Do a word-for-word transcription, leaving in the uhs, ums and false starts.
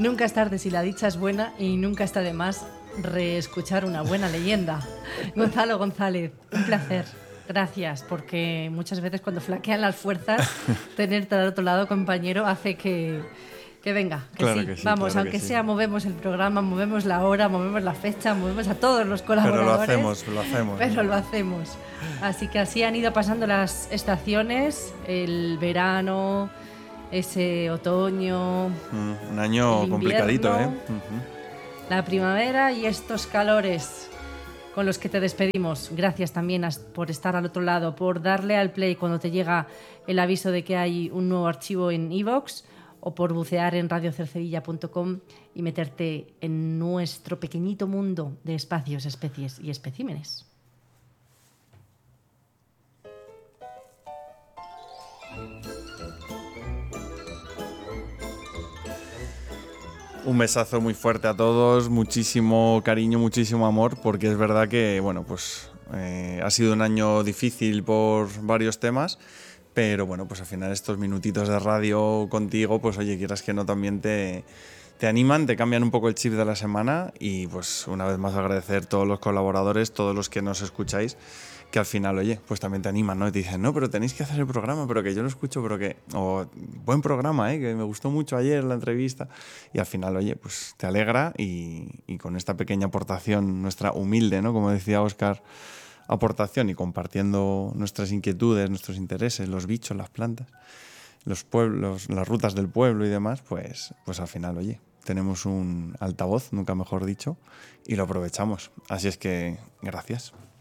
Nunca es tarde si la dicha es buena y nunca está de más reescuchar una buena leyenda. Gonzalo González, un placer. Gracias, porque muchas veces cuando flaquean las fuerzas, tenerte al otro lado, compañero, hace que, que venga, que, claro sí. que sí. Vamos, claro aunque que sea, sí. movemos el programa, movemos la hora, movemos la fecha, movemos a todos los colaboradores. Pero lo hacemos, lo hacemos. Pero lo hacemos. Así que así han ido pasando las estaciones, el verano, ese otoño, Mm, un año el complicadito, ¿eh? invierno, Uh-huh. la primavera y estos calores con los que te despedimos. Gracias también por estar al otro lado, por darle al play cuando te llega el aviso de que hay un nuevo archivo en iVoox o por bucear en radio cercedilla punto com y meterte en nuestro pequeñito mundo de espacios, especies y especímenes. Un besazo muy fuerte a todos, muchísimo cariño, muchísimo amor, porque es verdad que, bueno, pues eh, ha sido un año difícil por varios temas, pero bueno, pues al final estos minutitos de radio contigo, pues oye, quieras que no, también te, te animan, te cambian un poco el chip de la semana y pues una vez más agradecer a todos los colaboradores, todos los que nos escucháis, que al final, oye, pues también te animan, ¿no? Y te dicen, no, pero tenéis que hacer el programa, pero que yo lo escucho, pero que... O, buen programa, ¿eh? Que me gustó mucho ayer la entrevista. Y al final, oye, pues te alegra y, y con esta pequeña aportación, nuestra humilde, ¿no? Como decía Óscar, aportación y compartiendo nuestras inquietudes, nuestros intereses, los bichos, las plantas, los pueblos, las rutas del pueblo y demás, pues, pues al final, oye, tenemos un altavoz, nunca mejor dicho, y lo aprovechamos. Así es que, gracias.